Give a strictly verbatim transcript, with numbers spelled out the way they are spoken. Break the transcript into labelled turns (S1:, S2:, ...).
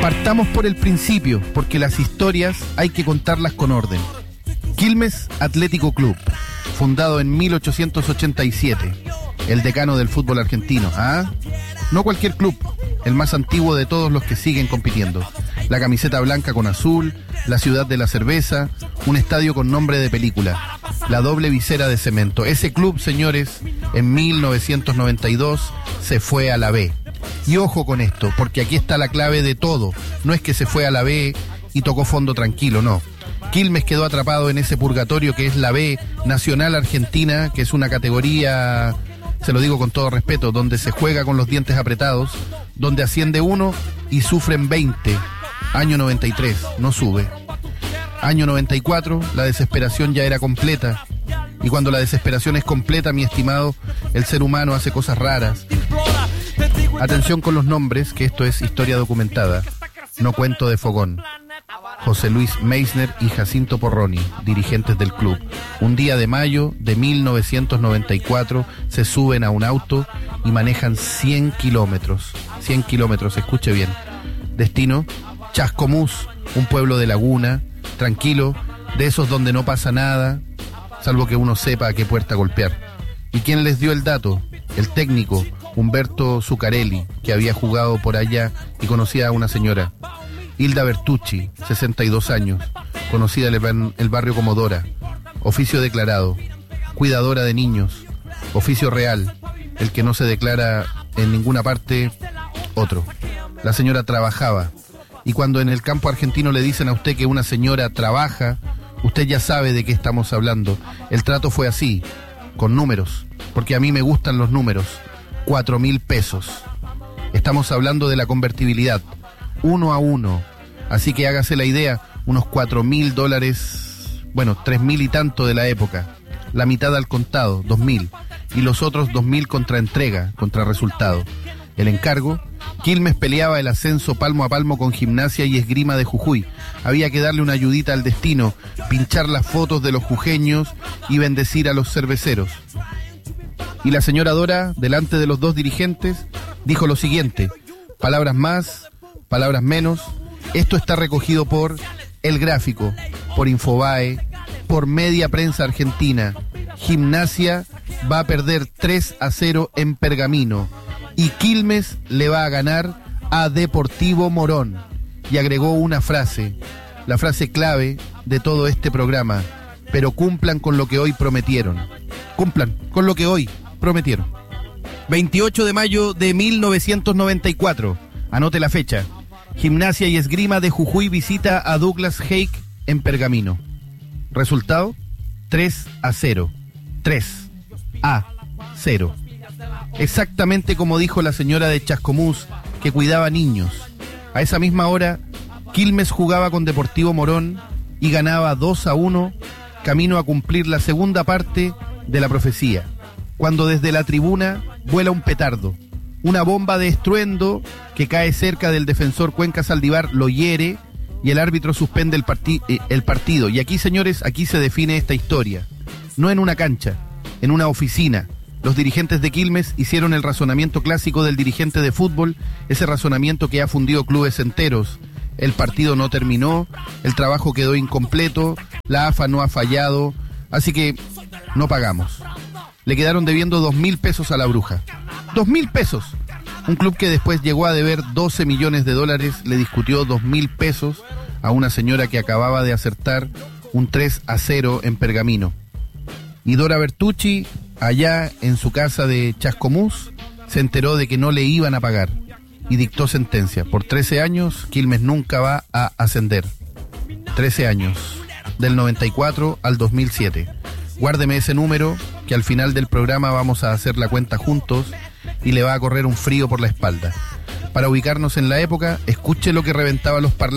S1: Partamos por el principio, porque las historias hay que contarlas con orden. Quilmes Atlético Club, fundado en mil ochocientos ochenta y siete, el decano del fútbol argentino. ¿Ah? No cualquier club, el más antiguo de todos los que siguen compitiendo. La camiseta blanca con azul, la ciudad de la cerveza, un estadio con nombre de película, la doble visera de cemento. Ese club, señores, en mil novecientos noventa y dos se fue a la B. Y ojo con esto, porque aquí está la clave de todo. No es que se fue a la B y tocó fondo tranquilo, no. Quilmes quedó atrapado en ese purgatorio que es la B Nacional Argentina, que es una categoría, se lo digo con todo respeto, donde se juega con los dientes apretados, donde asciende uno y sufren veinte. Año noventa y tres, no sube. Año noventa y cuatro, la desesperación ya era completa. Y cuando la desesperación es completa, mi estimado, el ser humano hace cosas raras. Atención con los nombres, que esto es historia documentada, no cuento de fogón. José Luis Meissner y Jacinto Porroni, dirigentes del club. Un día de mayo de mil novecientos noventa y cuatro se suben a un auto y manejan cien kilómetros. cien kilómetros, escuche bien. Destino, Chascomús, un pueblo de laguna, tranquilo, de esos donde no pasa nada, salvo que uno sepa a qué puerta golpear. ¿Y quién les dio el dato? El técnico, Humberto Zuccarelli, que había jugado por allá y conocía a una señora. Hilda Bertucci, sesenta y dos años, conocida en el barrio como Dora. Oficio declarado, cuidadora de niños. Oficio real, el que no se declara en ninguna parte, otro. La señora trabajaba. Y cuando en el campo argentino le dicen a usted que una señora trabaja, usted ya sabe de qué estamos hablando. El trato fue así, con números, porque a mí me gustan los números. Cuatro mil pesos. Estamos hablando de la convertibilidad, uno a uno. Así que hágase la idea, unos cuatro mil dólares, bueno, tres mil y tanto de la época. La mitad al contado, dos mil. Y los otros dos mil contra entrega, contra resultado. El encargo, Quilmes peleaba el ascenso palmo a palmo con Gimnasia y Esgrima de Jujuy. Había que darle una ayudita al destino, pinchar las fotos de los jujeños y bendecir a los cerveceros. Y la señora Dora, delante de los dos dirigentes, dijo lo siguiente: palabras más, palabras menos, esto está recogido por El Gráfico, por Infobae, por Media Prensa Argentina. Gimnasia va a perder tres a cero en Pergamino y Quilmes le va a ganar a Deportivo Morón. Y agregó una frase, la frase clave de todo este programa: pero cumplan con lo que hoy prometieron. Cumplan con lo que hoy prometieron. veintiocho de mayo de mil novecientos noventa y cuatro. Anote la fecha. Gimnasia y Esgrima de Jujuy visita a Douglas Haig en Pergamino. Resultado, tres a cero. tres a cero. Exactamente como dijo la señora de Chascomús, que cuidaba niños. A esa misma hora, Quilmes jugaba con Deportivo Morón y ganaba dos a uno, camino a cumplir la segunda parte de la profecía, cuando desde la tribuna vuela un petardo, una bomba de estruendo que cae cerca del defensor Cuenca Saldívar, lo hiere y el árbitro suspende el, parti- eh, el partido. Y aquí, señores, aquí se define esta historia. No en una cancha, en una oficina. Los dirigentes de Quilmes hicieron el razonamiento clásico del dirigente de fútbol, ese razonamiento que ha fundido clubes enteros. El partido no terminó, el trabajo quedó incompleto, la A F A no ha fallado, así que no pagamos. Le quedaron debiendo dos mil pesos a la bruja. Dos mil pesos. Un club que después llegó a deber doce millones de dólares le discutió dos mil pesos a una señora que acababa de acertar un tres a cero en Pergamino. Y Dora Bertucci, allá en su casa de Chascomús, se enteró de que no le iban a pagar y dictó sentencia. Por trece años, Quilmes nunca va a ascender. trece años, del noventa y cuatro al dos mil siete. Guárdeme ese número, que al final del programa vamos a hacer la cuenta juntos y le va a correr un frío por la espalda. Para ubicarnos en la época, escuche lo que reventaba los parlantes.